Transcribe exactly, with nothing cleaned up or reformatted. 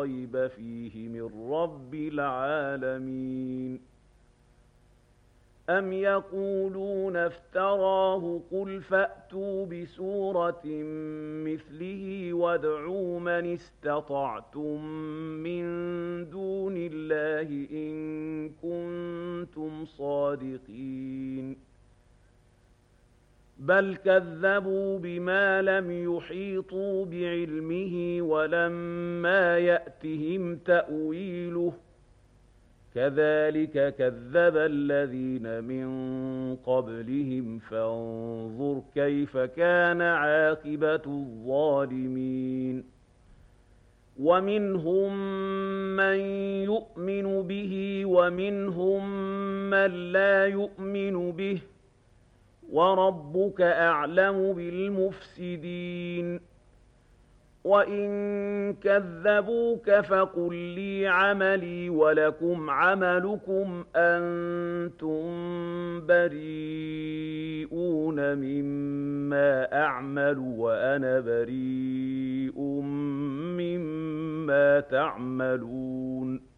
ريب فيه من رب العالمين. أم يقولون افتراه قل فأتوا بسورة مثله وادعوا من استطعتم من دون الله إن كنتم صادقين. بل كذبوا بما لم يحيطوا بعلمه ولما يأتهم تأويله كذلك كذب الذين من قبلهم فانظر كيف كان عاقبة الظالمين. ومنهم من يؤمن به ومنهم من لا يؤمن به وربك أعلم بالمفسدين. وإن كذبوك فقل لي عملي ولكم عملكم أنتم بريئون مما أعمل وأنا بريء مما تعملون.